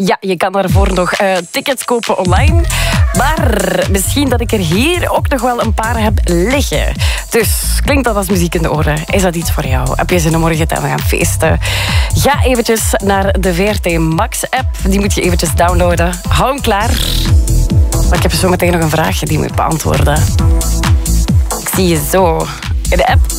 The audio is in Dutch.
Ja, je kan daarvoor nog tickets kopen online. Maar misschien dat ik er hier ook nog wel een paar heb liggen. Dus klinkt dat als muziek in de oren? Is dat iets voor jou? Heb je zin om morgen te gaan feesten? Ga eventjes naar de VRT Max-app. Die moet je eventjes downloaden. Hou hem klaar. Maar ik heb zo meteen nog een vraagje die moet beantwoorden. Ik zie je zo in de app.